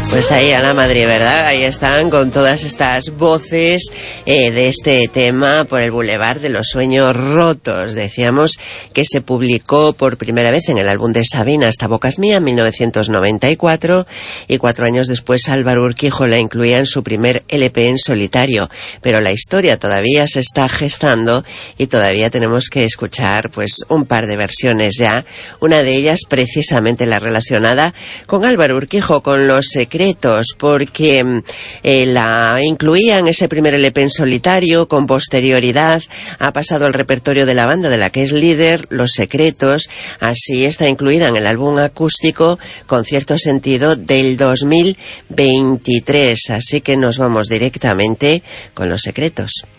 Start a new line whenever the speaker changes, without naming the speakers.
Pues ahí a la Madrid, ¿verdad? Ahí están con todas estas voces de este tema por el Boulevard de los Sueños Rotos. Decíamos que se publicó por primera vez en el álbum de Sabina, Hasta Bocas Mía, en 1994, y 4 años después Álvaro Urquijo la incluía en su primer LP en solitario. Pero la historia todavía se está gestando y todavía tenemos que escuchar pues un par de versiones ya. Una de ellas precisamente la relacionada con Álvaro Urquijo, con Los Secretos, porque la incluía en ese primer LP en solitario. Con posterioridad ha pasado al repertorio de la banda de la que es líder, Los Secretos. Así está incluida en el álbum acústico Con Cierto Sentido del 2023. Así que nos vamos directamente con Los Secretos.